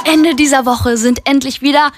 Ende dieser Woche sind endlich wieder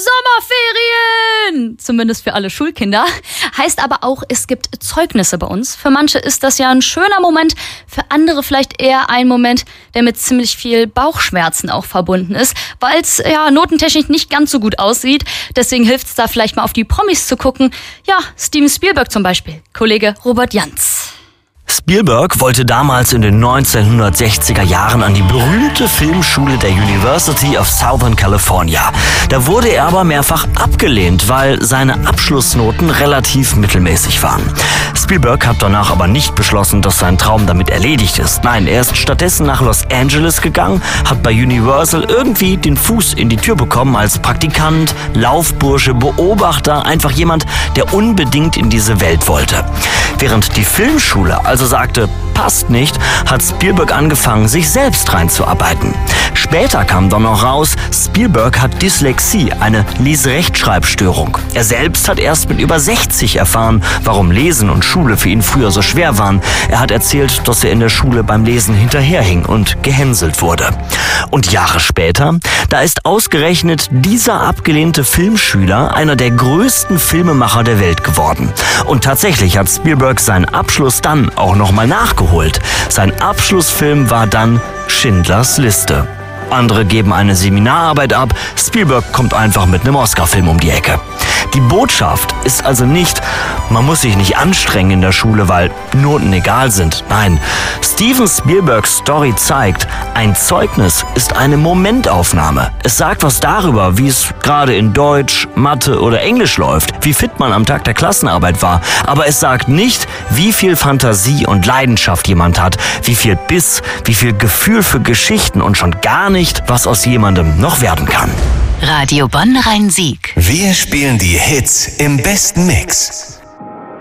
Sommerferien! Zumindest für alle Schulkinder. Heißt aber auch, es gibt Zeugnisse bei uns. Für manche ist das ja ein schöner Moment, für andere vielleicht eher ein Moment, der mit ziemlich viel Bauchschmerzen auch verbunden ist, weil es ja notentechnisch nicht ganz so gut aussieht. Deswegen hilft es da vielleicht mal auf die Promis zu gucken. Ja, Steven Spielberg zum Beispiel, Kollege Robert Jans. Spielberg wollte damals in den 1960er Jahren an die berühmte Filmschule der University of Southern California. Da wurde er aber mehrfach abgelehnt, weil seine Abschlussnoten relativ mittelmäßig waren. Spielberg hat danach aber nicht beschlossen, dass sein Traum damit erledigt ist. Nein, er ist stattdessen nach Los Angeles gegangen, hat bei Universal irgendwie den Fuß in die Tür bekommen als Praktikant, Laufbursche, Beobachter, einfach jemand, der unbedingt in diese Welt wollte. Während die Filmschule also sagte, passt nicht, hat Spielberg angefangen, sich selbst reinzuarbeiten. Später kam dann noch raus, Spielberg hat Dyslexie, eine Leserechtschreibstörung. Er selbst hat erst mit über 60 erfahren, warum Lesen und Schule für ihn früher so schwer waren. Er hat erzählt, dass er in der Schule beim Lesen hinterherhing und gehänselt wurde. Und Jahre später, da ist ausgerechnet dieser abgelehnte Filmschüler einer der größten Filmemacher der Welt geworden. Und tatsächlich hat Spielberg seinen Abschluss dann auch nochmal nachgeholt. Sein Abschlussfilm war dann Schindlers Liste. Andere geben eine Seminararbeit ab, Spielberg kommt einfach mit einem Oscar-Film um die Ecke. Die Botschaft ist also nicht, man muss sich nicht anstrengen in der Schule, weil Noten egal sind. Nein, Steven Spielbergs Story zeigt, ein Zeugnis ist eine Momentaufnahme. Es sagt was darüber, wie es gerade in Deutsch, Mathe oder Englisch läuft, wie fit man am Tag der Klassenarbeit war. Aber es sagt nicht, wie viel Fantasie und Leidenschaft jemand hat, wie viel Biss, wie viel Gefühl für Geschichten und schon gar nicht, was aus jemandem noch werden kann. Radio Bonn Rhein-Sieg. Wir spielen die Hits im besten Mix.